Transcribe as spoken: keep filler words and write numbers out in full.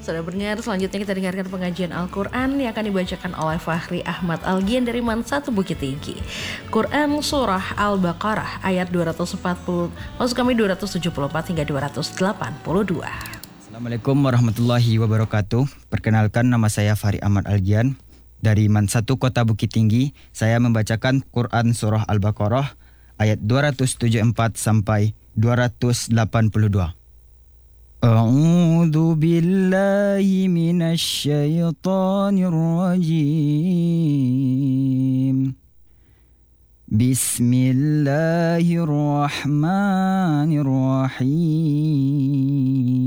Saudara pendengar, selanjutnya kita dengarkan pengajian Al-Quran yang akan dibacakan oleh Fahri Ahmad Algian dari Man satu Bukit Tinggi. Quran Surah Al-Baqarah ayat dua ratus empat puluh, maksud kami dua ratus tujuh puluh empat hingga dua ratus delapan puluh dua. Assalamualaikum warahmatullahi wabarakatuh. Perkenalkan, nama saya Fahri Ahmad Algian dari Man satu Kota Bukit Tinggi. Saya membacakan Quran Surah Al-Baqarah ayat dua ratus tujuh puluh empat sampai dua ratus delapan puluh dua. A'udzu billahi minasy syaithanir rajim. Bismillahirrahmanirrahim.